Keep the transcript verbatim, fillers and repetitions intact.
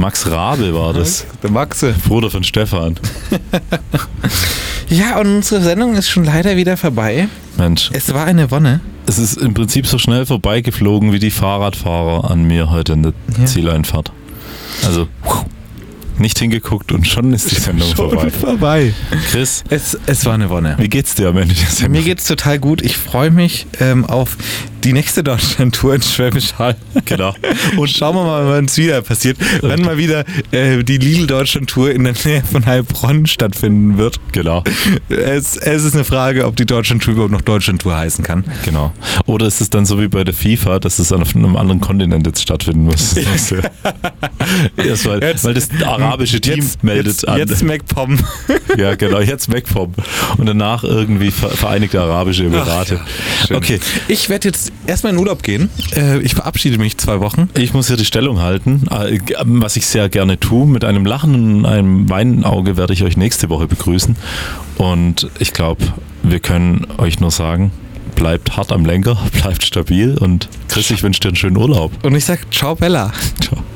Max Rabe war das. Der Maxe. Bruder von Stefan. Ja, und unsere Sendung ist schon leider wieder vorbei. Mensch. Es war eine Wonne. Es ist im Prinzip so schnell vorbeigeflogen wie die Fahrradfahrer an mir heute in der ja. Zieleinfahrt. Also nicht hingeguckt und schon ist die Sendung schon vorbei. vorbei. Chris, es, es war eine Wonne. Wie geht's dir am Ende der Sendung? Mir geht's total gut. Ich freue mich ähm, auf die nächste Deutschland-Tour in Schwäbisch Hall. Genau. Und schauen wir mal, wann es wieder passiert. Wenn mal wieder äh, die Lidl-Deutschland-Tour in der Nähe von Heilbronn stattfinden wird. Genau. Es, es ist eine Frage, ob die Deutschland-Tour überhaupt noch Deutschland-Tour heißen kann. Genau. Oder ist es dann so wie bei der FIFA, dass es auf einem anderen Kontinent jetzt stattfinden muss? Das ja. Erst weil, jetzt, weil das arabische Team jetzt, meldet jetzt, an. Jetzt MacPom. Ja, genau. Jetzt MacPom. Und danach irgendwie Vereinigte Arabische Emirate. Ach, ja. Okay. Ich werde jetzt erstmal in Urlaub gehen. Ich verabschiede mich zwei Wochen. Ich muss hier die Stellung halten, was ich sehr gerne tue. Mit einem Lachen und einem weinenden Auge werde ich euch nächste Woche begrüßen. Und ich glaube, wir können euch nur sagen, bleibt hart am Lenker, bleibt stabil und Chris, ich wünsche dir einen schönen Urlaub. Und ich sage ciao Bella. Ciao.